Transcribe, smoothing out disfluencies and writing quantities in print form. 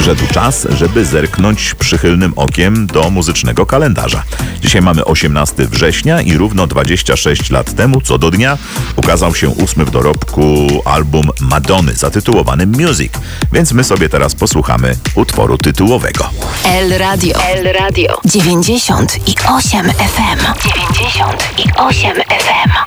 przyszedł czas, żeby zerknąć przychylnym okiem do muzycznego kalendarza. Dzisiaj mamy 18 września i równo 26 lat temu, co do dnia, ukazał się 8 w dorobku album Madonny zatytułowany Music. Więc my sobie teraz posłuchamy utworu tytułowego. El Radio 98 FM 98 FM